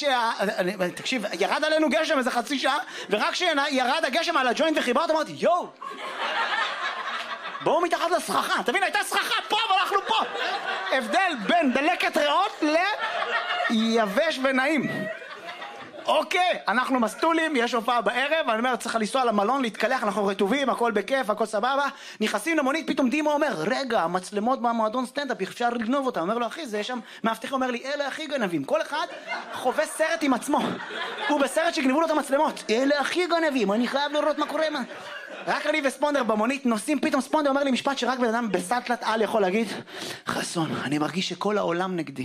תקשיב, ירד עלינו גשם איזה חצי שעה, ורק כשירד הגשם על הג'וינט וחיברת, אמרתי, יואו, בואו מתחת לסככה, תבין, הייתה סככה פה, אבל אנחנו פה. הבדל בין דלקת ריאות ליבש ונעים. אוקיי, אנחנו מסטולים, יש הופעה בערב, אני אומר, צריך לנסוע למלון, להתקלח, אנחנו רטובים, הכל בכיף, הכל סבבה. נכנסים למונית, פתאום דימה אומר, רגע, המצלמות במועדון סטנדאפ, אפשר לגנוב אותה. אומר לו, אחי, זה יש שם, מאבטח אומר לי, אלה הכי גנבים. כל אחד חווה סרט עם עצמו. הוא בסרט שגנבו לו את המצלמות. אלה הכי גנבים, אני חייב לראות מה קורה. רק אני וספונדר במונית נוסעים, פתאום ספונדר אומר לי משפט שרק בן אדם בסטלת על יכול להגיד, חסון, אני מרגיש שכל העולם נגדי.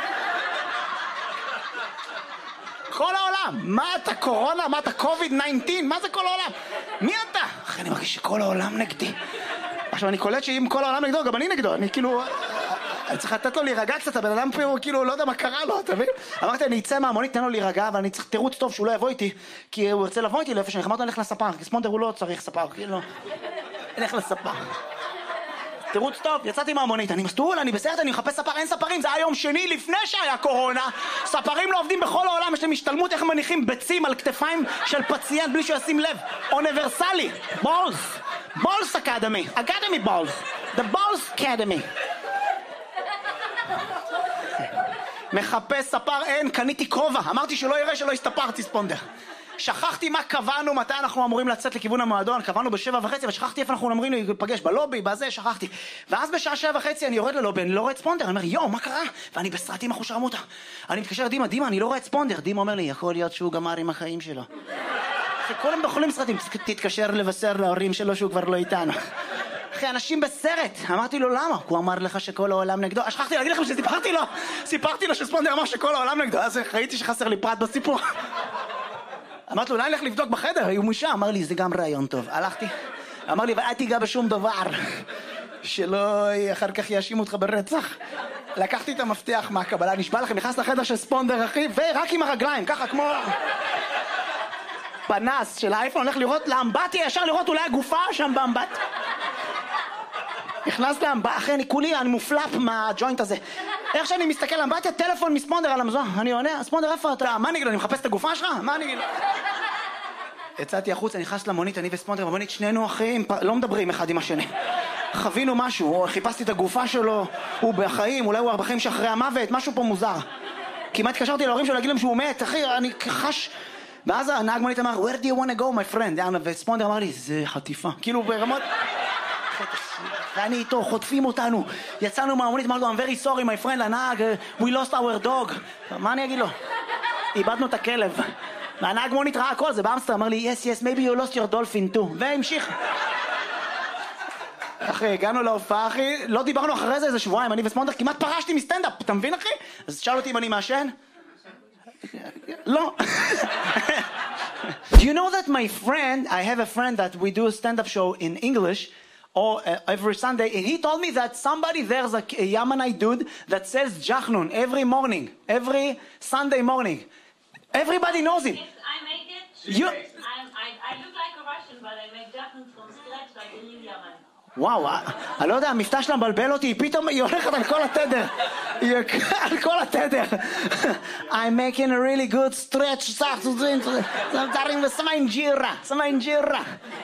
כל העולם, מה אתה קורונה, מה אתה COVID-19, מה זה כל העולם? מי אתה? אחי, אני מרגיש שכל העולם נגדי. עכשיו אני קולט שאם כל העולם נגדו, גם אני נגדו, אני כאילו, אני צריך לתת לו להירגע קצת, הבן אדם פה כאילו לא יודע מה קרה לו, אתה מבין? אמרתי, אני אצא מהמונית, תן לו להירגע, אבל אני צריך תירוץ טוב שהוא לא יבוא איתי, כי הוא ירצה לבוא איתי לאיפה שאני אמרתי, אני אלך לספר, כי ספונדר הוא לא צריך ספר, כאילו, אלך לספר. תירוץ טוב, יצאתי מהמונית, אני מסטול, אני בסרט, אני מחפש ספר, אין ספרים, זה היה יום שני לפני שהיה קורונה, ספרים לא עובדים בכל העולם, יש להם השתלמות איך מניחים ביצים על כתפיים של פציינט בלי שישים לב, אוניברסלי, בולס אקדמי, אקדמי בולס, the בולס אקדמי. מחפש ספר, אין, קניתי כובע, אמרתי שלא יראה שלא הסתפרתי ספונדר. שכחתי מה קבענו, מתי אנחנו אמורים לצאת לכיוון המועדון, קבענו ב7:30, ושכחתי איפה אנחנו אמורים להיפגש, בלובי, בזה, שכחתי. ואז בשעה 7:30 אני יורד ללובי, אני לא רואה את ספונדר, אני אומר, יואו, מה קרה? ואני בסרטים אחושרמוטה. אני מתקשר לדימה, אני לא רואה את ספונדר. דימה אומר לי, יכול להיות שהוא גמר עם החיים שלו. כולם בחולים סרטים, תתקשר לבשר להורים שלו שהוא כבר לא איתנו. אחי, אנשים בסרט. אמרתי לו, למה? הוא אמר לך שכל העולם נגדו. שכחתי להגיד לכם סיפרתי לו שספונדר אמר שכל העולם נגדו. אז ראיתי שחסר לי פרט בסיפור. אמרתי לו, אולי נלך לבדוק בחדר, היו מושה. אמר לי, זה גם רעיון טוב. הלכתי, אמר לי, ואל תיגע בשום דבר, שלא אחר כך יאשימו אותך ברצח. לקחתי את המפתח מהקבלה, נשבע לכם, נכנס לחדר של ספונדר, אחי, ורק עם הרגליים, ככה כמו פנס של האייפון, הולך לראות לאמבטיה, ישר לראות אולי הגופה שם באמבט. נכנס לאמבטיה, אחי, אני מופלפ מהג'וינט הזה. איך שאני מסתכל לאמבטיה, טלפון מספונדר על המזון. אני עונה, ספונדר, איפה אתה? מה נגיד לו, אני מחפש את הגופה שלך? מה נגיד לו? יצאתי החוץ, אני נכנס למונית, אני וספונדר במונית, שנינו אחים, לא מדברים אחד עם השני. חווינו משהו, חיפשתי את הגופה שלו, הוא בחיים, אולי הוא בחיים שאחרי המוות, משהו פה מוזר. כמעט התקשרתי להורים שלו להגיד להם שהוא מת, אחי, אני חש... ואז הנהג מונית אמר, where do you want to go, my friend? וספונדר אמר לי, זה חטיפה. כאילו ברמות... ואני איתו, חוטפים אותנו. יצאנו מהמונית, אמרנו, I'm very sorry, my friend, לנהג, we lost our dog. מה אני אגיד לו? איבדנו את הכלב. והנהג מונית ראה הכל, זה באמסטר, אמר לי, yes, maybe you lost your dolphin too. והמשיך. אחי, הגענו להופעה, אחי, לא דיברנו אחרי זה איזה שבועיים, אני וספונדר, כמעט פרשתי מסטנדאפ, אתה מבין, אחי? אז שאל אותי אם אני מעשן? לא. Do you know that my friend, I have a friend that we do a stand-up show in English, or every Sunday, and he told me that somebody there's a Yemenite dude that sells jachnun every morning, every Sunday morning. Everybody knows him. Yes, I make it. I look like a Russian, but I make jachnun from scratch like a real Yemen. וואו, אני לא יודע, המבטא שלה מבלבל אותי, פתאום היא הולכת על כל התדר. על כל התדר. I'm making a really good stretch, שמה אינג'ירה.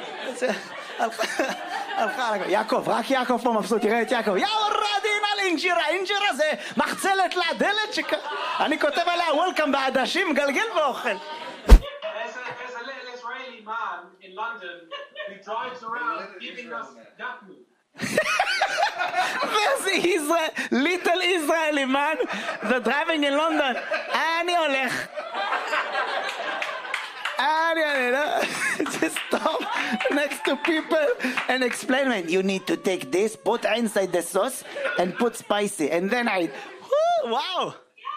יעקב, רק יעקב פה מבסוט, תראה את יעקב. יורדין על אינג'ירה זה מחצלת לדלת אני כותב עליה וולקאם בעדשים, גלגל ואוכל. There's a little Israeli man in London who drives around giving us jachnun. There's a little Israeli man that's driving in London. אני הולך. Just stop next to people and explain, man, you need to take this, put inside the sauce and put spicy, and then wow.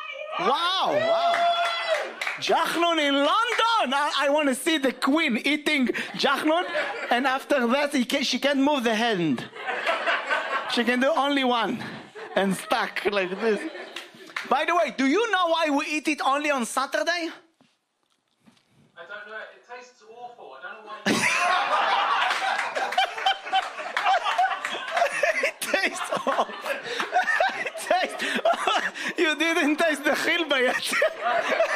Jachnun in London. I want to see the queen eating jachnun, and after that she can't move the hand. She can do only one and stuck like this. By the way, do you know why we eat it only on Saturday? I don't know, it tastes awful. I don't know why. It tastes awful. You didn't taste the chilba yet.